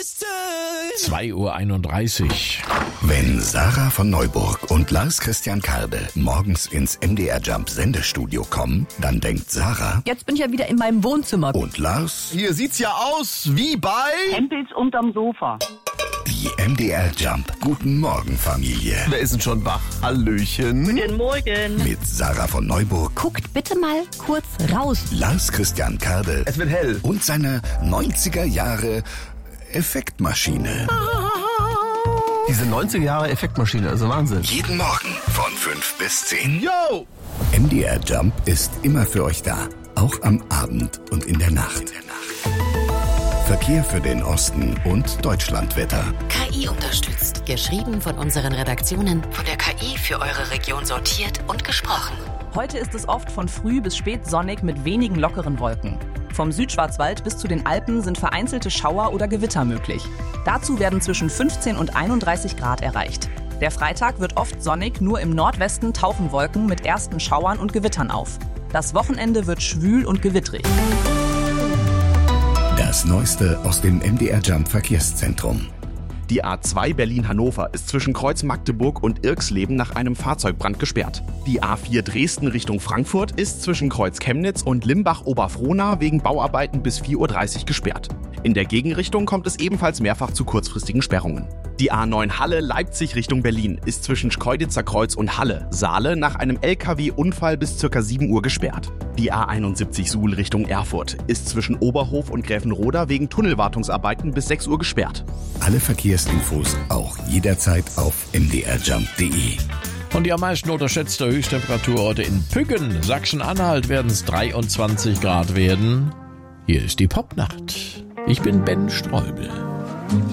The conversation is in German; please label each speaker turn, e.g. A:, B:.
A: 2:31 Uhr.
B: Wenn Sarah von Neuburg und Lars Christian Karde morgens ins MDR Jump Sendestudio kommen, dann denkt Sarah:
C: Jetzt bin ich ja wieder in meinem Wohnzimmer.
B: Und Lars:
D: Hier sieht's ja aus wie bei
E: Hempels unterm Sofa.
B: Die MDR Jump Guten Morgen Familie.
D: Wer ist denn schon wach? Hallöchen.
E: Guten Morgen.
B: Mit Sarah von Neuburg,
C: Guckt bitte mal kurz raus.
B: Lars Christian Karde
D: Es wird hell.
B: und seiner 90er Jahre Effektmaschine.
D: Diese 90er Jahre Effektmaschine, also Wahnsinn.
B: Jeden Morgen von 5 bis 10.
D: Yo!
B: MDR Jump ist immer für euch da. Auch am Abend und in der Nacht. Verkehr für den Osten und Deutschlandwetter.
F: KI unterstützt. Geschrieben von unseren Redaktionen. Von der KI für eure Region sortiert und gesprochen.
G: Heute ist es oft von früh bis spät sonnig mit wenigen lockeren Wolken. Vom Südschwarzwald bis zu den Alpen sind vereinzelte Schauer oder Gewitter möglich. Dazu werden zwischen 15 und 31 Grad erreicht. Der Freitag wird oft sonnig, nur im Nordwesten tauchen Wolken mit ersten Schauern und Gewittern auf. Das Wochenende wird schwül und gewittrig.
B: Das Neueste aus dem MDR Jump Verkehrszentrum.
H: Die A2 Berlin-Hannover ist zwischen Kreuz Magdeburg und Irxleben nach einem Fahrzeugbrand gesperrt. Die A4 Dresden Richtung Frankfurt ist zwischen Kreuz Chemnitz und Limbach-Oberfrohna wegen Bauarbeiten bis 4:30 Uhr gesperrt. In der Gegenrichtung kommt es ebenfalls mehrfach zu kurzfristigen Sperrungen. Die A9 Halle-Leipzig Richtung Berlin ist zwischen Schkeuditzer Kreuz und Halle-Saale nach einem LKW-Unfall bis ca. 7 Uhr gesperrt. Die A71 Suhl Richtung Erfurt ist zwischen Oberhof und Gräfenroda wegen Tunnelwartungsarbeiten bis 6 Uhr gesperrt.
B: Alle Verkehrsinfos auch jederzeit auf mdrjump.de.
A: Und die am meisten unterschätzte Höchsttemperaturorte in Püggen, Sachsen-Anhalt, werden es 23 Grad werden. Hier ist die Popnacht. Ich bin Ben Streubel.